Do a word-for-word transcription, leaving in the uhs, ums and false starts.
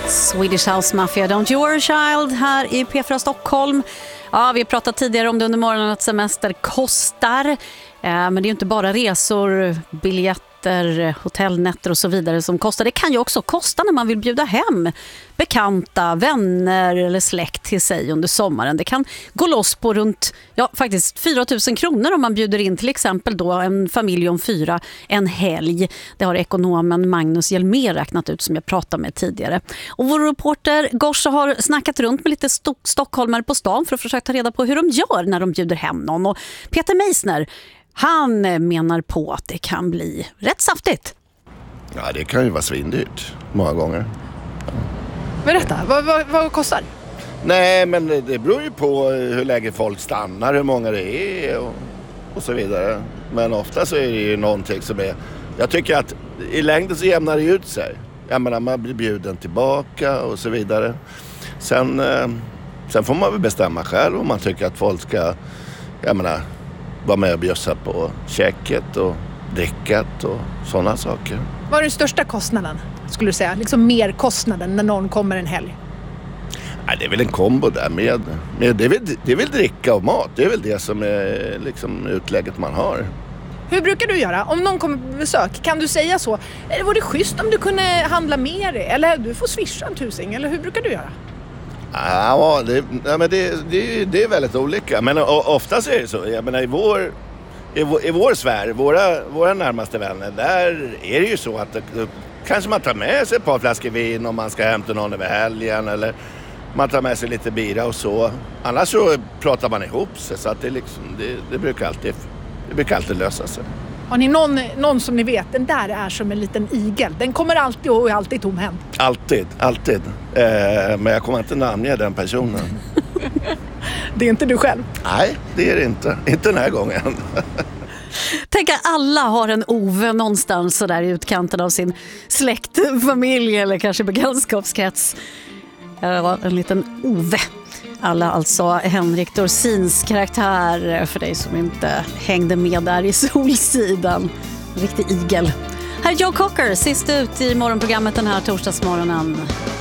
Swedish House Mafia, Don't You Worry Child här i P fyra Stockholm. Ja, vi har pratat tidigare om det under morgonen att semester kostar. Eh, men det är ju inte bara resor, biljetter, hotellnätter och så vidare som kostar. Det kan ju också kosta när man vill bjuda hem bekanta, vänner eller släkt till sig under sommaren. Det kan gå loss på runt, ja faktiskt fyra tusen kronor om man bjuder in till exempel då en familj om fyra en helg. Det har ekonomen Magnus Hjelmér räknat ut som jag pratade med tidigare. Och vår reporter Gorsa har snackat runt med lite sto- stockholmare på stan för att försöka ta reda på hur de gör när de bjuder hem någon. Och Peter Meisner, han menar på att det kan bli rätt saftigt. Ja, det kan ju vara svindyrt många gånger. Berätta, vad, vad, vad kostar? Nej, men det, det beror ju på hur länge folk stannar, hur många det är och, och så vidare. Men ofta så är det ju någonting som är... Jag tycker att i längden så jämnar det ut sig. Jag menar, man blir bjuden tillbaka och så vidare. Sen, eh, sen får man väl bestämma själv om man tycker att folk ska... Jag menar, vara med och bjussa på käket och drickat och sådana saker. Vad är den största kostnaden, skulle du säga? Liksom mer kostnaden när någon kommer en helg? Nej, det är väl en kombo där med, med det, är väl, det är väl dricka och mat. Det är väl det som är liksom utlägget man har. Hur brukar du göra? Om någon kommer på besök, kan du säga så? Eller var det schysst om du kunde handla mer? Eller du får swisha en tusing? Eller hur brukar du göra? Ja, det, ja, men det, det, det är väldigt olika. Men oftast är det så. Jag menar, i vår... I vår, I vår sfär, våra, våra närmaste vänner, där är det ju så att det, kanske man tar med sig ett par flaskor vin om man ska hämta någon över helgen eller man tar med sig lite bira och så. Annars så pratar man ihop sig så att det, liksom, det, det, brukar alltid, det brukar alltid lösa sig. Har ni någon, någon som ni vet, den där är som en liten igel. Den kommer alltid och är alltid tomhänt. Alltid, alltid. Eh, men jag kommer inte namnge den personen. Det är inte du själv? Nej, det är det inte. Inte den här gången. Tänk att alla har en Ove någonstans så där i utkanten av sin släkt, familj eller kanske bekantskapskrets. Jag var en liten Ove. Alla alltså Henrik Dorsins karaktär för dig som inte hängde med där i Solsidan. Riktig igel. Här är Joe Cocker, sist ut i morgonprogrammet den här torsdagsmorgonen.